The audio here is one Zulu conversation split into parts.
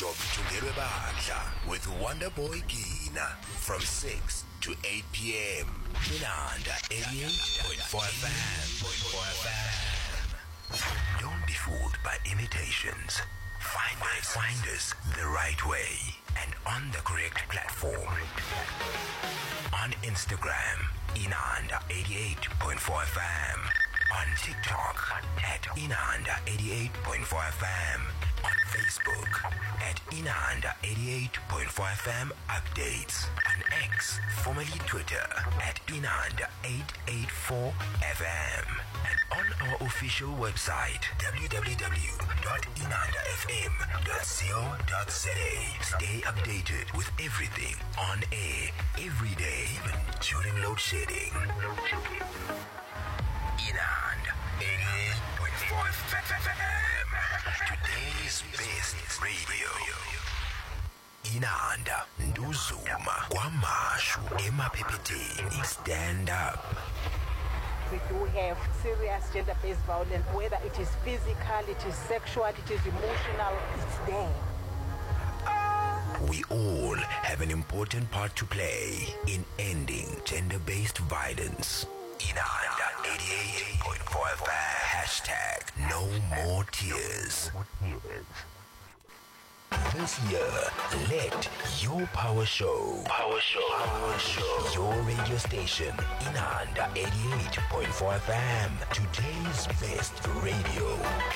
Job Tungelwe Bahla with Wonder Boy Gina from 6 to 8 p.m. Inanda 88.4 FM. Don't be fooled by imitations. Find us the right way and on the correct platform. On Instagram, Inanda 88.4 FM. On TikTok at Inanda 88.4 FM. On Facebook at Inanda 88.4 FM Updates. On X, formerly Twitter, at Inanda 884 FM. And on our official website, www.inandafm.co.za. Stay updated with everything on air, every day, even during load shedding. Inanda 88.4 FM. Today's best radio. Inanda Nduzuma Kwamashu Emaphepheteni. Stand up. We do have serious gender-based violence, whether it is physical, it is sexual, it is emotional, it's there. We all have an important part to play in ending gender-based violence. Inanda 88.4 FM. #No more tears. This year, let your power show. Your radio station, Inanda 88.4 FM. Today's best radio.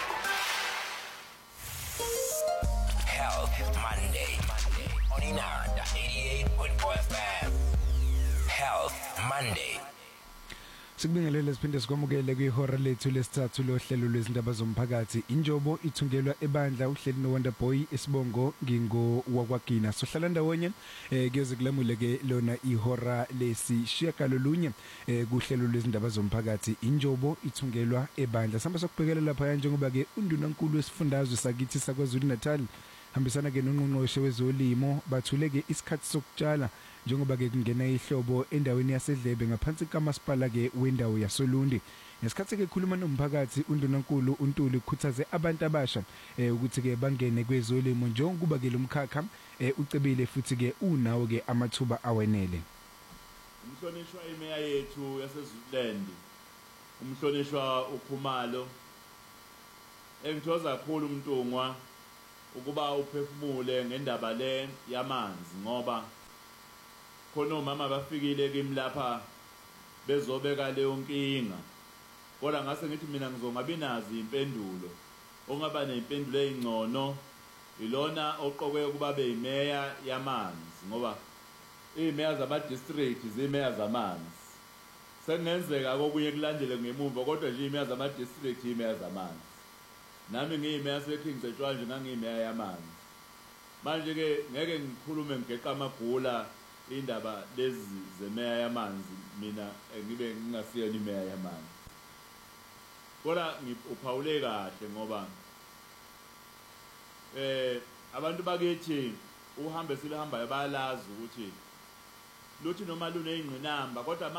Health Monday on Inanda 88.4 FM. Health Monday. Sikubingelele siphinde sikwamukele kwihora lethu lesithathu lohlelo lwezindaba zomphakathi. Injobo ithungelwa ebandla uhleli no Wonder Boy Isibongo ngingo wakwagina. Sohlala ndawonye kuyoze kulamule ke lona ihora lesishiyagalolunye kuhlelo lwezindaba zomphakathi. Injobo ithungelwa ebandla. Samba sokubhekela lapha njengoba ke undunankulu wesifundazwe sakithi saKwaZulu Natal hambisana ke nonqonqoshe wezolimo bathuleke isikhathi sokutshala njengoba ke kungena ihlobo endaweni yaseDlebe ngaphansi kamasipala ke wendawo yaSolundi. Ngesikhathi ke khuluma nomphakathi undunankulu uNtuli ukhuthaze abantu abasha ukuthi ke bangene kwezolimo njengoba ke lomkhakha ucebile futhi ke unawo ke amathuba awenele. Umhlonishwa imeya yethu yaseZululand, umhlonishwa uKhumalo, engithoza kakhulu uMntungwa ukuba uphefumule ngendaba le yamanzi ngoba khona umama bafikile kimi lapha bezobeka leyo nkinga, kodwa ngase ngithi mina ngizongabi nazi impendulo. Ongaba nempendulo ezingcono ilona oqokwe kuba beyimeya yamanzi ngoba imeya zama district zimeya zamanzi. Sekungenzeka kokunye kulandele ngemuva, kodwa nje imeya zama district imeya zamanzi. Nami ngiyimeya seKings Etshwala nje ngangiyimeya yamanzi. Manje ke ngeke ngikhulume ngigeqa amagula indaba lezi zemeya yamanzi mina ngibe ngingasiyona imeya yamanzi. Kodwa uphawule kahle ngoba abantu bakithi uhambe siluhambayo bayalazi ukuthi luthi noma luneyingqinamba kodwa